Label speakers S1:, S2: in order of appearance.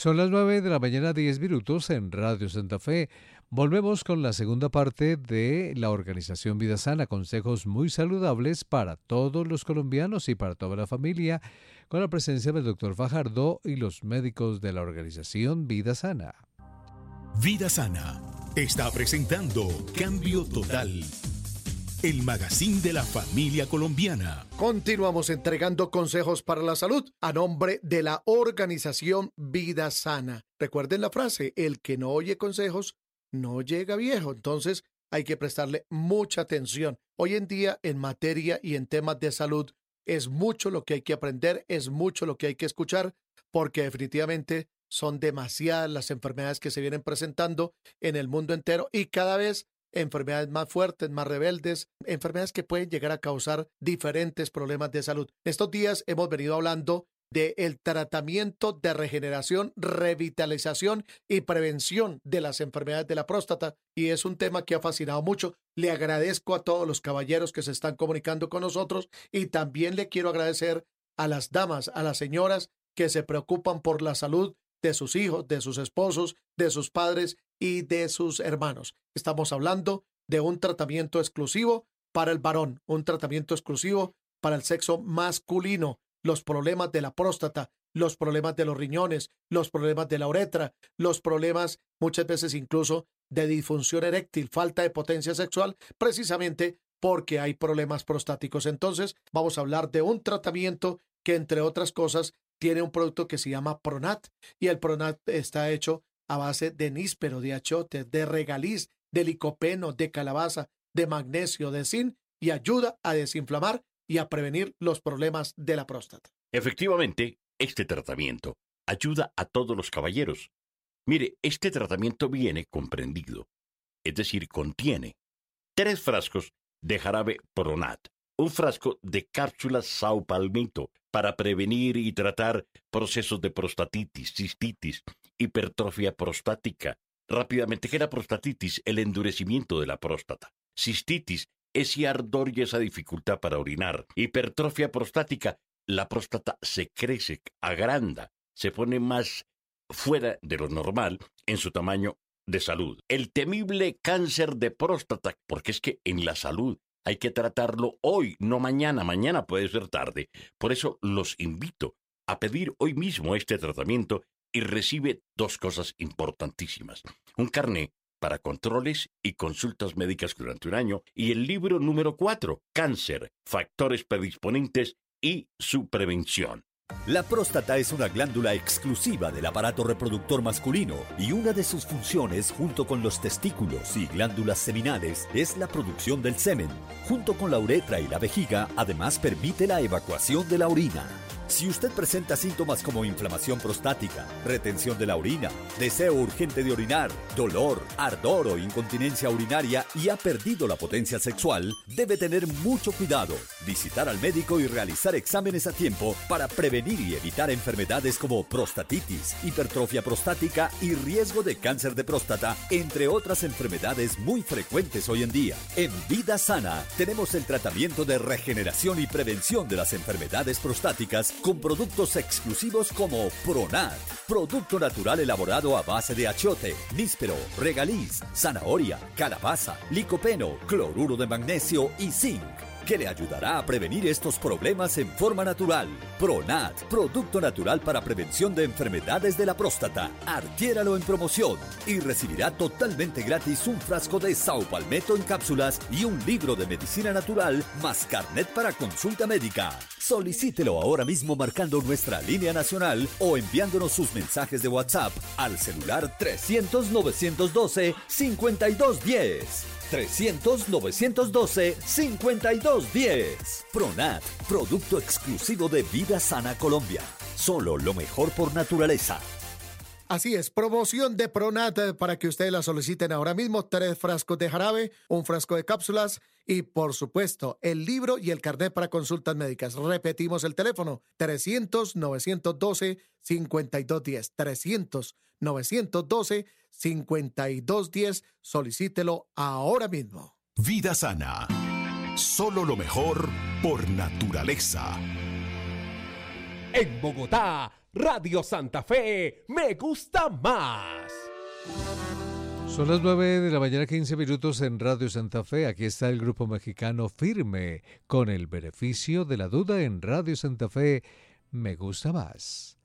S1: Son las 9 de la mañana, 10 minutos en Radio Santa Fe. Volvemos con la segunda parte de la organización Vida Sana, consejos muy saludables para todos los colombianos y para toda la familia, con la presencia del doctor Fajardo y los médicos de la organización Vida Sana.
S2: Vida Sana está presentando Cambio Total, el magazine de la familia colombiana.
S3: Continuamos entregando consejos para la salud a nombre de la organización Vida Sana. Recuerden la frase, el que no oye consejos no llega viejo. Entonces hay que prestarle mucha atención. Hoy en día en materia y en temas de salud es mucho lo que hay que aprender, es mucho lo que hay que escuchar, porque definitivamente son demasiadas las enfermedades que se vienen presentando en el mundo entero y cada vez enfermedades más fuertes, más rebeldes, enfermedades que pueden llegar a causar diferentes problemas de salud. Estos días hemos venido hablando del tratamiento de regeneración, revitalización y prevención de las enfermedades de la próstata, y es un tema que ha fascinado mucho. Le agradezco a todos los caballeros que se están comunicando con nosotros y también le quiero agradecer a las damas, a las señoras que se preocupan por la salud de sus hijos, de sus esposos, de sus padres y de sus hermanos. Estamos hablando de un tratamiento exclusivo para el varón, un tratamiento exclusivo para el sexo masculino. Los problemas de la próstata, los problemas de los riñones, los problemas de la uretra, los problemas muchas veces incluso de disfunción eréctil, falta de potencia sexual, precisamente porque hay problemas prostáticos. Entonces vamos a hablar de un tratamiento que, entre otras cosas, tiene un producto que se llama Pronat, y el Pronat está hecho a base de níspero, de achiote, de regaliz, de licopeno, de calabaza, de magnesio, de zinc, y ayuda a desinflamar y a prevenir los problemas de la próstata.
S4: Efectivamente, este tratamiento ayuda a todos los caballeros. Mire, este tratamiento viene comprendido, es decir, contiene 3 frascos de jarabe Pronat, un frasco de cápsulas Saupalmito para prevenir y tratar procesos de prostatitis, cistitis, hipertrofia prostática. Rápidamente, ¿qué es la prostatitis? El endurecimiento de la próstata. Cistitis, ese ardor y esa dificultad para orinar. Hipertrofia prostática, la próstata se crece, agranda, se pone más fuera de lo normal en su tamaño de salud. El temible cáncer de próstata, porque es que en la salud hay que tratarlo hoy, no mañana. Mañana puede ser tarde. Por eso los invito a pedir hoy mismo este tratamiento y recibe 2 cosas importantísimas. Un carné para controles y consultas médicas durante un año y el libro número 4, Cáncer, factores predisponentes y su prevención.
S5: La próstata es una glándula exclusiva del aparato reproductor masculino y una de sus funciones, junto con los testículos y glándulas seminales, es la producción del semen. Junto con la uretra y la vejiga, además permite la evacuación de la orina. Si usted presenta síntomas como inflamación prostática, retención de la orina, deseo urgente de orinar, dolor, ardor o incontinencia urinaria y ha perdido la potencia sexual, debe tener mucho cuidado, visitar al médico y realizar exámenes a tiempo para prevenir y evitar enfermedades como prostatitis, hipertrofia prostática y riesgo de cáncer de próstata, entre otras enfermedades muy frecuentes hoy en día. En Vida Sana tenemos el tratamiento de regeneración y prevención de las enfermedades prostáticas con productos exclusivos como Pronat, producto natural elaborado a base de achiote, níspero, regaliz, zanahoria, calabaza, licopeno, cloruro de magnesio y zinc, que le ayudará a prevenir estos problemas en forma natural. Pronat, producto natural para prevención de enfermedades de la próstata. Adquiéralo en promoción y recibirá totalmente gratis un frasco de Saupalmeto en cápsulas y un libro de medicina natural más carnet para consulta médica. Solicítelo ahora mismo marcando nuestra línea nacional o enviándonos sus mensajes de WhatsApp al celular 300-912-5210. 300-912-5210. Pronat, producto exclusivo de Vida Sana Colombia. Solo lo mejor por naturaleza.
S3: Así es, promoción de Pronat para que ustedes la soliciten ahora mismo. 3 frascos de jarabe, un frasco de cápsulas y, por supuesto, el libro y el carnet para consultas médicas. Repetimos el teléfono, 300-912-5210. 300-912-5210. Solicítelo ahora mismo.
S2: Vida Sana. Solo lo mejor por naturaleza.
S6: En Bogotá, Radio Santa Fe, me gusta más.
S1: Son las 9 de la mañana, 15 minutos en Radio Santa Fe. Aquí está el grupo mexicano Firme con el beneficio de la duda en Radio Santa Fe. Me gusta más.